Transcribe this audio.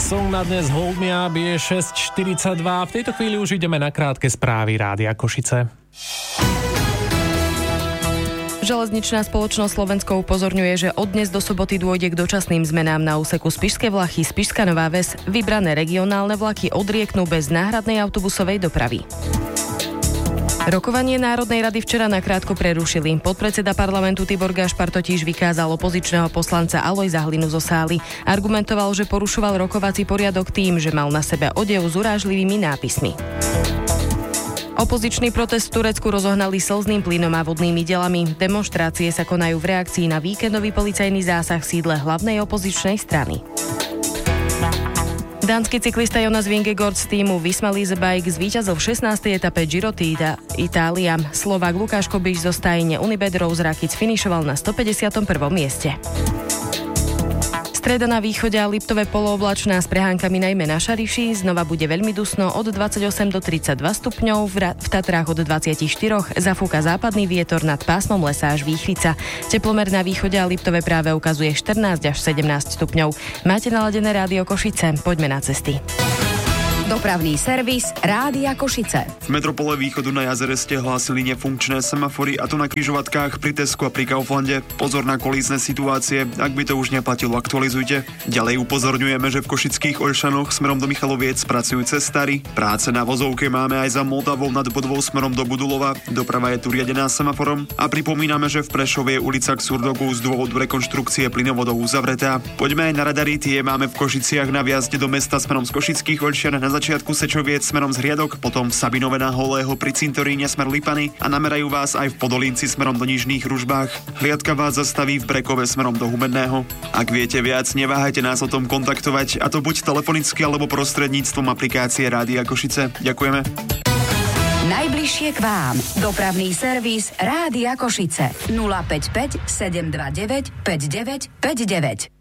Song na dnes Hold Me Up je 6:42. V tejto chvíli už ideme na krátke správy Rádia Košice. Železničná spoločnosť Slovensko upozorňuje, že od dnes do soboty dôjde k dočasným zmenám na úseku Spišské Vlachy, Spišská Nová Ves. Vybrané regionálne vlaky odrieknú bez náhradnej autobusovej dopravy. Rokovanie Národnej rady včera nakrátko prerušili. Podpredseda parlamentu Tibor Gašpar totiž vykázal opozičného poslanca Alojza Hlinu zo sály. Argumentoval, že porušoval rokovací poriadok tým, že mal na sebe odev s urážlivými nápismi. Opozičný protest v Turecku rozohnali slzným plynom a vodnými delami. Demonštrácie sa konajú v reakcii na víkendový policajný zásah v sídle hlavnej opozičnej strany. Dánsky cyklista Jonas Vingegaard z týmu Visma Lease Bike zvíťazil v 16. etape Giro d'Italia. Slovák Lukáš Kobiš zo stajne Unibet Rose Rakic finišoval na 151. mieste. Streda na východe a Liptové polooblačná s prehánkami najmä na Šariši. Znova bude veľmi dusno od 28 do 32 stupňov, v Tatrách od 24, zafúka západný vietor nad pásmom lesa až Výchrica. Teplomer na východe a Liptové práve ukazuje 14 až 17 stupňov. Máte naladené Rádio Košice, poďme na cesty. Dopravný servis Rádia Košice. V metropole Východu na jazere ste hlásili nefunkčné semafory, a to na križovatkách pri Tesku a pri Kauflande. Pozor na kolísne situácie, ak by to už neplatilo, aktualizujte. Ďalej upozorňujeme, že v Košických Olšanoch smerom do Michaloviec pracujú cestári. Práce na vozovke máme aj za Moldavou nad Bodvou smerom do Budulova. Doprava je tu riadená semaforom a pripomíname, že v Prešove je ulica k Surdogu z dôvodu rekonštrukcie plynovodov uzavretá. Poďme aj na radary, tie máme v Košiciach na vjazde do mesta smerom z Košických Olšan na začiatku Sečoviec smerom z Hriadok, potom v Sabinove na Holého pri cintoríne smer Lipany a namerajú vás aj v Podolínci smerom do Nižných Ružbách. Hliadka vás zastaví v Brekove smerom do Humedného. Ak viete viac, neváhajte nás o tom kontaktovať, a to buď telefonicky alebo prostredníctvom aplikácie Rádia Košice. Ďakujeme. Najbližšie k vám. Dopravný servis Rádia Košice. 055 729 5959.